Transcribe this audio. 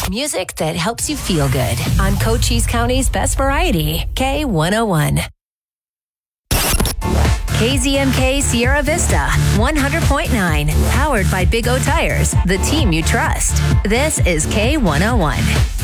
Music that helps you feel good on Cochise County's best variety, K101. KZMK Sierra Vista, 100.9, powered by Big O Tires, the team you trust. This is K101.